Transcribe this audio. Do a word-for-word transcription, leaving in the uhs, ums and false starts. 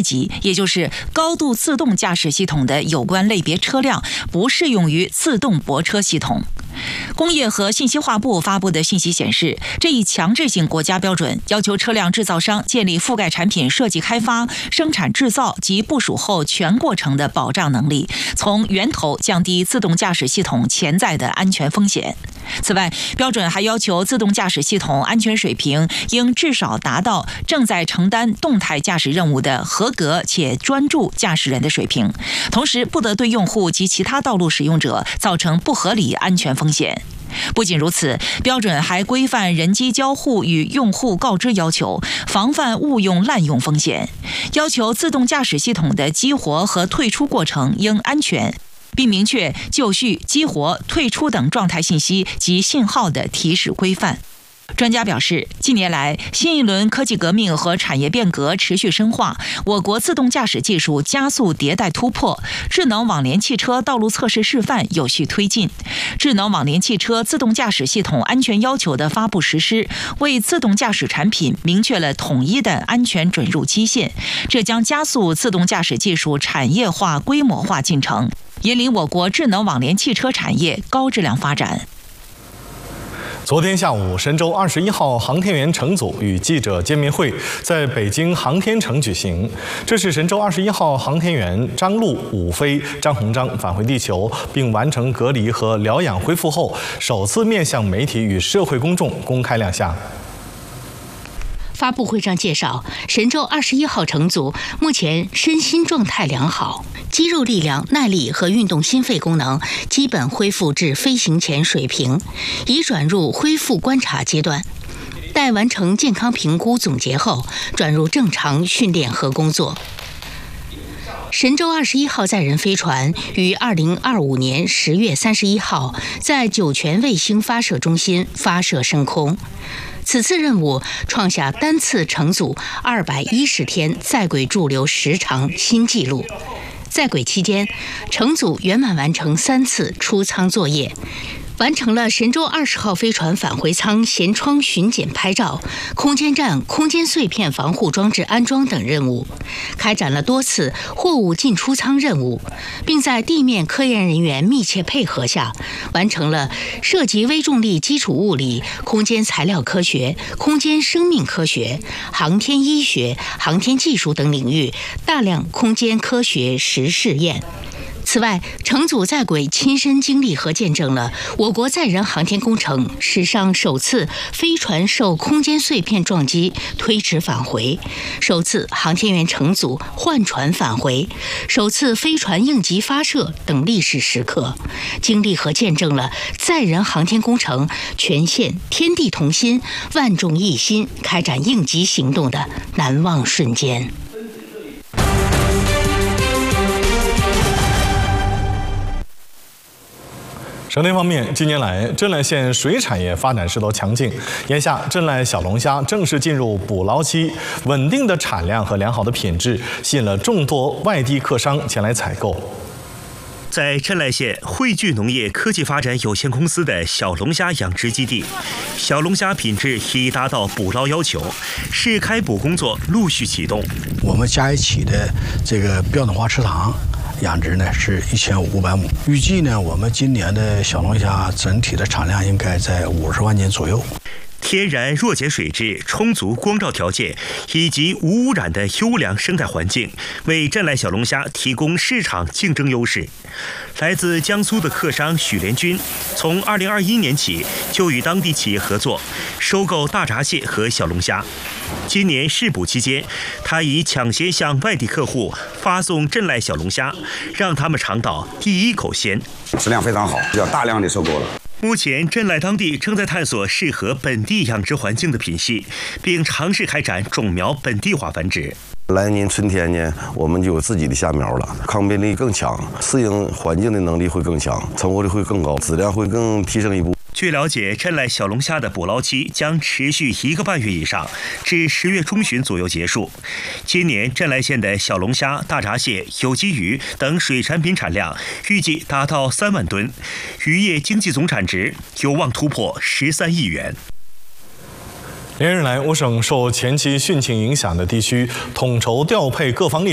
级，也就是高度自动驾驶系统的有关类别车辆，不适用于自动泊车系统。工业和信息化部发布的信息显示，这一强制性国家标准要求车辆制造商建立覆盖产品设计开发、生产制造及部署后全过程的保障能力，从源头降低自动驾驶系统潜在的安全风险。此外，标准还要求自动驾驶系统安全水平应至少达到正在承担动态驾驶任务的合格且专注驾驶人的水平，同时不得对用户及其他道路使用者造成不合理安全风险。不仅如此，标准还规范人机交互与用户告知要求，防范误用滥用风险，要求自动驾驶系统的激活和退出过程应安全，并明确就绪、激活、退出等状态信息及信号的提示规范。专家表示，近年来新一轮科技革命和产业变革持续深化，我国自动驾驶技术加速迭代突破，智能网联汽车道路测试示范有序推进，智能网联汽车自动驾驶系统安全要求的发布实施，为自动驾驶产品明确了统一的安全准入基线，这将加速自动驾驶技术产业化规模化进程，引领我国智能网联汽车产业高质量发展。 昨天下午，神舟二十一号航天员乘组与记者见面会在北京航天城举行。这是神舟二十一号航天员张陆、武飞、张鸿章返回地球并完成隔离和疗养恢复后，首次面向媒体与社会公众公开亮相。 发布会上介绍，神舟二十一号乘组目前身心状态良好，肌肉力量、耐力和运动心肺功能基本恢复至飞行前水平，已转入恢复观察阶段。待完成健康评估总结后，转入正常训练和工作。神舟二十一号载人飞船于二零二五年十月三十一号在酒泉卫星发射中心发射升空。此次任务创下单次乘组二百一十天在轨驻留时长新纪录。在轨期间，乘组圆满完成三次出舱作业，完成了神舟二十号飞船返回舱舷窗巡检拍照、空间站空间碎片防护装置安装等任务，开展了多次货物进出舱任务，并在地面科研人员密切配合下，完成了涉及微重力基础物理、空间材料科学、空间生命科学、航天医学、航天技术等领域大量空间科学实试验。此外，乘组在轨亲身经历和见证了我国载人航天工程史上首次飞船受空间碎片撞击推迟返回，首次航天员乘组换船返回，首次飞船应急发射等历史时刻，经历和见证了载人航天工程全线天地同心、万众一心开展应急行动的难忘瞬间。 省内方面，近年来镇濑县水产业发展势头强劲，眼下镇濑小龙虾正式进入捕捞期，稳定的产量和良好的品质吸引了众多外地客商前来采购。 在镇濑县汇聚农业科技发展有限公司的小龙虾养殖基地，小龙虾品质已达到捕捞要求，试开捕工作陆续启动。 我们加一起的这个标准化池塘养殖呢是一千五百亩，预计呢我们今年的小龙虾整体的产量应该在五十万斤左右。 天然弱碱水质、充足光照条件以及无污染的优良生态环境，为镇濑小龙虾提供市场竞争优势。来自江苏的客商许连军，从二零二一年起就与当地企业合作，收购大闸蟹和小龙虾。今年试捕期间，他已抢先向外地客户发送镇濑小龙虾，让他们尝到第一口鲜， 质量非常好，要大量的收购了。 目前，镇濑当地正在探索适合本地养殖环境的品系，并尝试开展种苗本地化繁殖。 来年春天呢，我们就有自己的虾苗了，抗病力更强，适应环境的能力会更强，成活率会更高，质量会更提升一步。 据了解，镇濑小龙虾的捕捞期将持续一个半月以上，至十月中旬左右结束。今年镇濑县的小龙虾、大闸蟹、有机鱼等水产品产量预计达到三万吨，渔业经济总产值有望突破十三亿元。 连日来，我省受前期汛情影响的地区统筹调配各方力